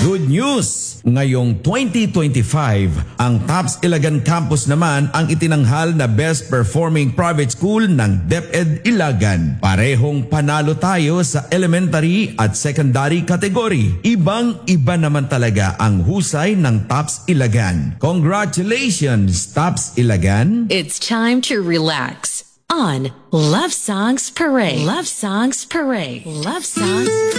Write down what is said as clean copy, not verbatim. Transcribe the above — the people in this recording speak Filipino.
Good news! Ngayong 2025, ang TOPS Ilagan Campus naman ang itinanghal na Best Performing Private School ng DepEd Ilagan. Parehong panalo tayo sa elementary at secondary category. Ibang-iba naman talaga ang husay ng TOPS Ilagan. Congratulations, TOPS Ilagan! It's time to relax on Love Songs Parade. Love Songs Parade. Love Songs